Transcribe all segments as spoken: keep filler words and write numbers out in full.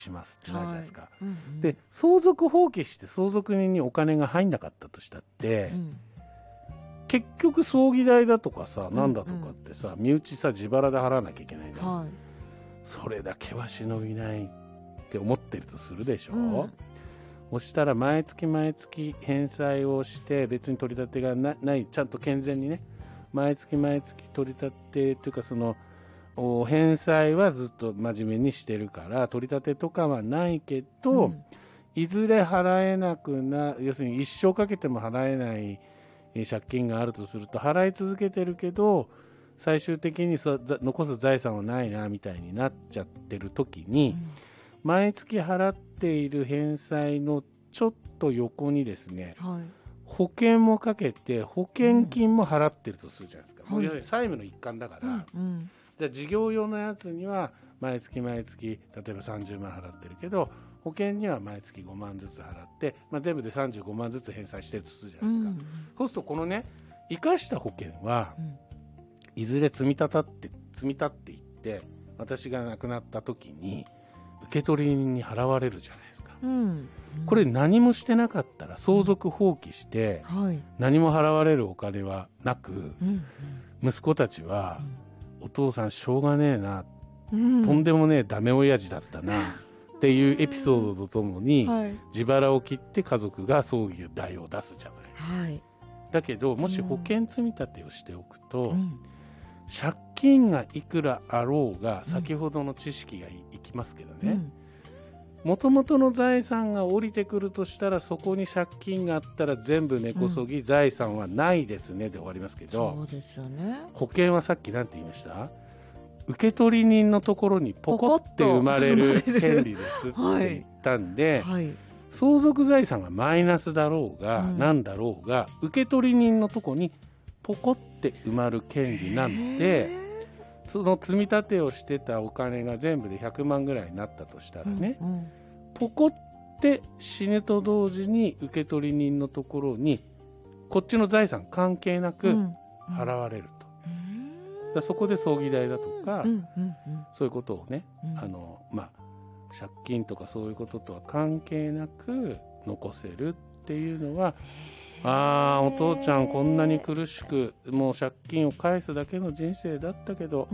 しますってなるじゃないですか、 はいうんうん、 で相続放棄して相続人にお金が入んなかったとしたって、うん、結局葬儀代だとかさ、うんうん、なんだとかってさ身内さ自腹で払わなきゃいけないじゃん、はい、それだけはしのぎないって思ってるとするでしょ、うん、そしたら毎月毎月返済をして別に取り立てが な, ないちゃんと健全にね毎月毎月取り立てというかその返済はずっと真面目にしてるから取り立てとかはないけど、うん、いずれ払えなくな要するに一生かけても払えない借金があるとすると払い続けてるけど最終的に残す財産はないなみたいになっちゃってる時に、うん、毎月払っている返済のちょっと横にですね、はい、保険もかけて保険金も払ってるとするじゃないですか、うん、もう要するに債務の一環だから、うんうんじゃあ事業用のやつには毎月毎月例えばさんじゅうまん払ってるけど保険には毎月ごまんずつ払って、まあ、全部でさんじゅうごまんずつ返済してるとするじゃないですか、うん、そうするとこのね生かした保険は、うん、いずれ積み立たって積み立っていって私が亡くなった時に受取人に払われるじゃないですか、うんうん、これ何もしてなかったら相続放棄して、うんはい、何も払われるお金はなく、うんうん、息子たちは、うんお父さんしょうがねえな、うん、とんでもねえダメ親父だったなっていうエピソードとともに、はい、自腹を切って家族が葬儀代を出すじゃない、はい、だけどもし保険積み立てをしておくと、うん、借金がいくらあろうが先ほどの知識が い, いきますけどねもともとの財産が降りてくるとしたらそこに借金があったら全部根こそぎ、うん、財産はないですねで終わりますけどそうですよね保険はさっき何て言いました受取人のところにポコって生まれる権利ですって言ったんで、はいはい、相続財産がマイナスだろうが、うん、何だろうが受取人のところにポコって埋まる権利なのでその積み立てをしてたお金が全部でひゃくまんぐらいになったとしたらね、うんうん、ポコって死ぬと同時に受取人のところにこっちの財産関係なく払われると、うんうん、だそこで葬儀代だとか、うんうんうん、そういうことをね、うんあのまあ、借金とかそういうこととは関係なく残せるっていうのはああお父ちゃんこんなに苦しくもう借金を返すだけの人生だったけど、うん、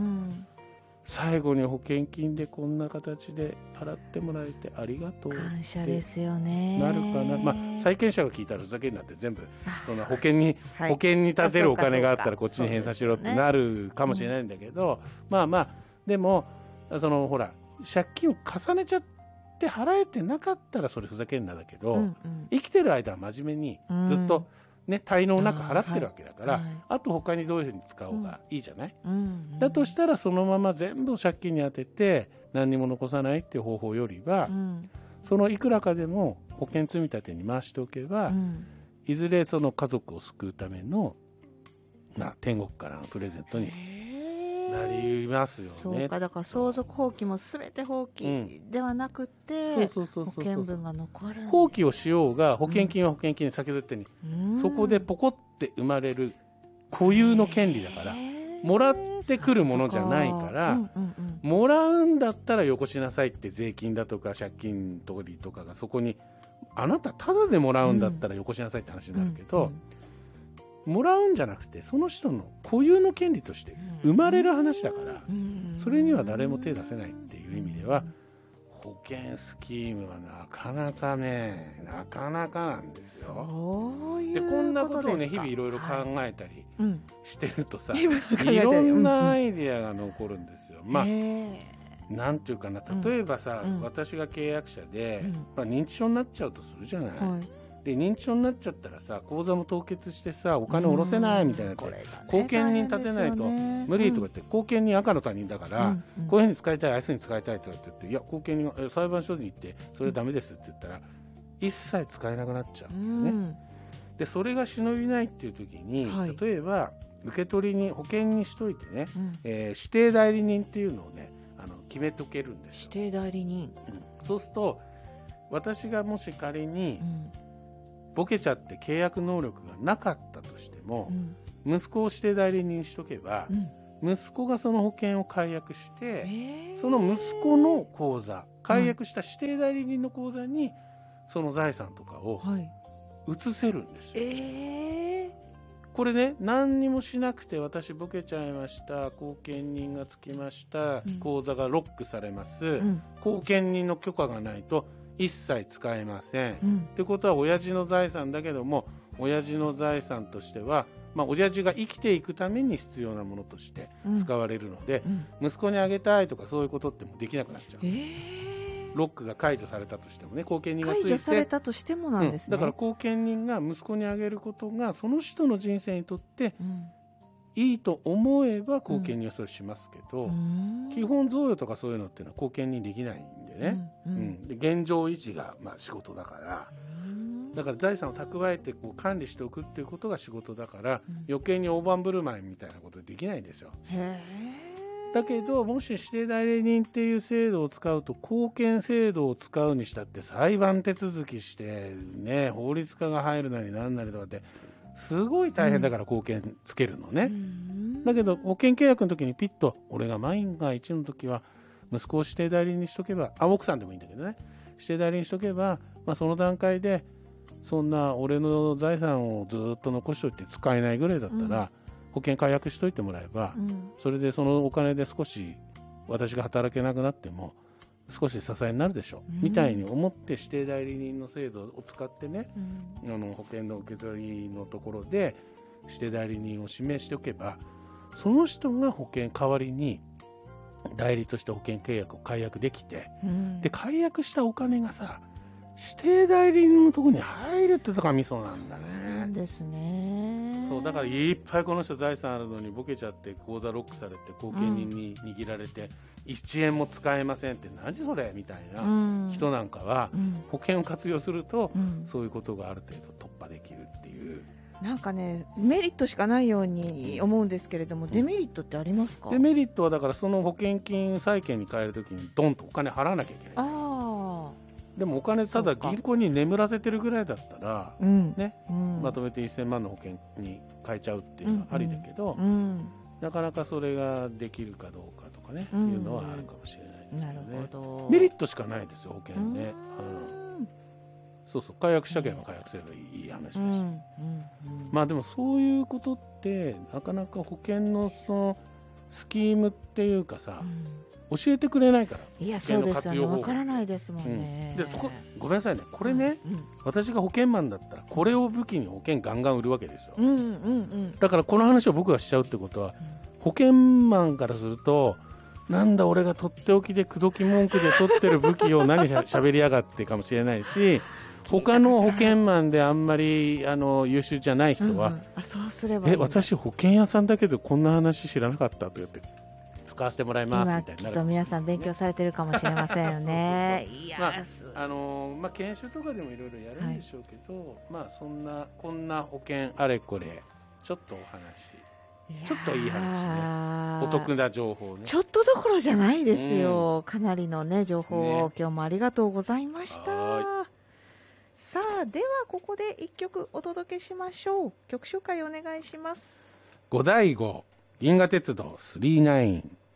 最後に保険金でこんな形で払ってもらえてありがとうって感謝ですよねなるかな、まあ、債権者が聞いたらふざけんなって全部その保険に、はい、保険に立てるお金があったらこっちに返済しろってなるかもしれないんだけど、ねうん、まあまあでもそのほら借金を重ねちゃってで払えてなかったらそれふざけんなだけど、うんうん、生きてる間は真面目にずっと、ね、滞納なく払ってるわけだから、あ,、はい、あと他にどういうふうに使おうがいいじゃない、うんうん、だとしたらそのまま全部借金に当てて何にも残さないっていう方法よりは、うん、そのいくらかでも保険積み立てに回しておけば、うん、いずれその家族を救うための、まあ、天国からのプレゼントになりますよね。 そうかだから相続放棄も全て放棄ではなくて保険分が残る放棄をしようが保険金は保険金で先ほど言ったように、うん、そこでポコって生まれる固有の権利だからもらってくるものじゃないから、うんうんうん、もらうんだったらよこしなさいって税金だとか借金取りとかがそこにあなたただでもらうんだったらよこしなさいって話になるけど、うんうんうん、もらうんじゃなくてその人の固有の権利として生まれる話だからそれには誰も手出せないっていう意味では保険スキームはなかなかねなかなかなんですよ。 そういうでこんなことをね日々いろいろ考えたりしてるとさ、 はいうん、いろんなアイデアが残るんですよ。まあなんていうかな例えばさ、うん、私が契約者で、うんまあ、認知症になっちゃうとするじゃない、はいで認知症になっちゃったらさ口座も凍結してさお金下ろせないみたいなって後見人立てないと無理とか言って後見人赤の他人だから、うんうん、こういうふうに使いたいあいつに使いたいとか言っていや後見人が裁判所に行ってそれダメですって言ったら一切使えなくなっちゃうんだよね、うん、でそれがしのびないっていう時に、はい、例えば受取人保険にしといてね、うんえー、指定代理人っていうのをねあの決めとけるんですよ。 指定代理人、 うん、そうすると私がもし仮に、うんボケちゃって契約能力がなかったとしても、うん、息子を指定代理人にしとけば、うん、息子がその保険を解約してその息子の口座解約した指定代理人の口座にその財産とかを移せるんですよ、はい、えー、これね、何にもしなくて私ボケちゃいました、後見人がつきました、うん、口座がロックされます、うん、後見人の許可がないと一切使えません、うん、ってことは親父の財産だけども、親父の財産としては、まあ、親父が生きていくために必要なものとして使われるので、うんうん、息子にあげたいとかそういうことってもできなくなっちゃう、えー、ロックが解除されたとしてもね、後見人がついて解除されたとしてもなんですね、 うん、だから後見人が息子にあげることがその人の人生にとっていいと思えば後見人はそれしますけど、うん、基本贈与とかそういうのっていうのは後見人できないんでね、うんうんうん、で現状維持がまあ仕事だから、だから財産を蓄えてこう管理しておくっていうことが仕事だから、うん、余計に大盤振る舞いみたいなことできないんですよ。へー。だけどもし指定代理人っていう制度を使うと、後見制度を使うにしたって裁判手続きしてね、法律家が入るなりなんなりとかってすごい大変だから後見つけるのね、うん、だけど保険契約の時にピッと、俺が万が一の時は息子を指定代理人にしとけば、あ、奥さんでもいいんだけどね、指定代理人にしとけば、まあ、その段階でそんな俺の財産をずっと残しておいて使えないぐらいだったら、うん、保険解約しといてもらえば、うん、それでそのお金で少し私が働けなくなっても少し支えになるでしょう、うん、みたいに思って指定代理人の制度を使ってね、うん、あの保険の受け取りのところで指定代理人を指名しておけば、その人が保険代わりに代理として保険契約を解約できて、うん、で解約したお金がさ、指定代理人のところに入るってとこがミソなんだね。 そうなんですね。 そうだからいっぱいこの人財産あるのにボケちゃって口座ロックされて後見人に握られて、うん、いちえんも使えませんって何それみたいな人なんかは、うん、保険を活用すると、うん、そういうことがある程度突破できるっていう。 なんかね、メリットしかないように思うんですけれども、デメリットってありますか？ デメリットはだからその保険金債権に変えるときにドンとお金払わなきゃいけない。あでもお金ただ銀行に眠らせてるぐらいだったら、うんねうん、まとめていっせんまんの保険に変えちゃうっていうのはありだけど、うんうん、なかなかそれができるかどうかとかね、うん、いうのはあるかもしれないですけどね。なるほど。メリットしかないですよ保険ね、うんうん、そうそう解約したければ解約すればいい話だし、うんうんうん、まあでもそういうことってなかなか保険のそのスキームっていうかさ、うん教えてくれないから。 いやそうですよね、分からないですもんね、 うん、でそこごめんなさいね、これね、うんうん、私が保険マンだったらこれを武器に保険ガンガン売るわけですよ、うんうんうん、だからこの話を僕がしちゃうってことは、うん、保険マンからするとなんだ俺がとっておきで口説き文句で取ってる武器を何しゃ、しゃべりやがってかもしれないし他の保険マンであんまりあの優秀じゃない人は、うんうん、あそうすればいいえ私保険屋さんだけどこんな話知らなかったと言って使わせてもらいますみたいな、 今きっと皆さん勉強されてるかもしれませんよね。いや、 まああのーまあ、研修とかでもいろいろやるんでしょうけど、はい、まあそんなこんな保険あれこれちょっとお話ちょっといい話ね、お得な情報ね、 ちょっとどころじゃないですよ、うん、かなりのね情報を、ね、今日もありがとうございました。さあではここで一曲お届けしましょう。曲紹介お願いします。 五醍醐銀河鉄道さんじゅうきゅう